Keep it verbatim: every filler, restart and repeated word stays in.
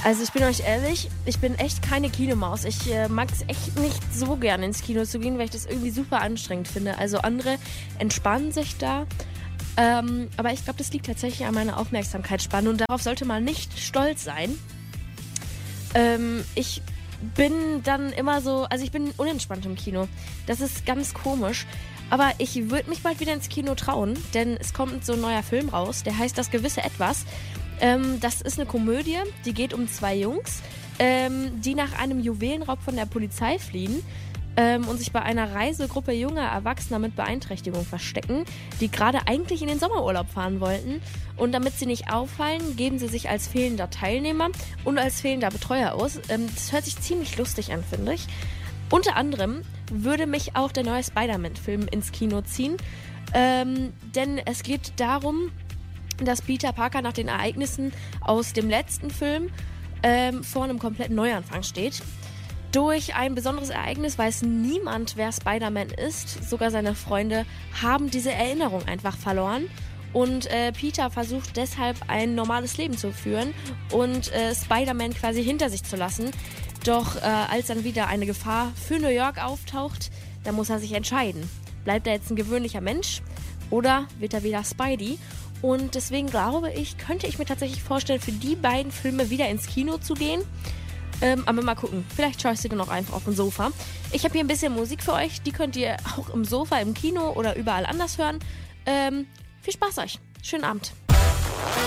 Also ich bin euch ehrlich, ich bin echt keine Kinomaus. Ich äh, mag es echt nicht so gerne ins Kino zu gehen, weil ich das irgendwie super anstrengend finde. Also andere entspannen sich da. Ähm, aber ich glaube, das liegt tatsächlich an meiner Aufmerksamkeitsspanne und darauf sollte man nicht stolz sein. Ähm, ich bin dann immer so, also ich bin unentspannt im Kino. Das ist ganz komisch. Aber ich würde mich bald wieder ins Kino trauen, denn es kommt so ein neuer Film raus, der heißt Das gewisse Etwas. Ähm, das ist eine Komödie, die geht um zwei Jungs, ähm, die nach einem Juwelenraub von der Polizei fliehen ähm, und sich bei einer Reisegruppe junger Erwachsener mit Beeinträchtigung verstecken, die gerade eigentlich in den Sommerurlaub fahren wollten. Und damit sie nicht auffallen, geben sie sich als fehlender Teilnehmer und als fehlender Betreuer aus. Ähm, das hört sich ziemlich lustig an, finde ich. Unter anderem würde mich auch der neue Spider-Man-Film ins Kino ziehen, ähm, denn es geht darum, dass Peter Parker nach den Ereignissen aus dem letzten Film ähm, vor einem kompletten Neuanfang steht. Durch ein besonderes Ereignis weiß niemand, wer Spider-Man ist. Sogar seine Freunde haben diese Erinnerung einfach verloren. Und äh, Peter versucht deshalb ein normales Leben zu führen und äh, Spider-Man quasi hinter sich zu lassen. Doch äh, als dann wieder eine Gefahr für New York auftaucht, da muss er sich entscheiden. Bleibt er jetzt ein gewöhnlicher Mensch oder wird er wieder Spidey? Und deswegen glaube ich, könnte ich mir tatsächlich vorstellen, für die beiden Filme wieder ins Kino zu gehen. Ähm, aber mal gucken, vielleicht schaust du dann auch einfach auf dem Sofa. Ich habe hier ein bisschen Musik für euch, die könnt ihr auch im Sofa, im Kino oder überall anders hören. Ähm, viel Spaß euch, schönen Abend.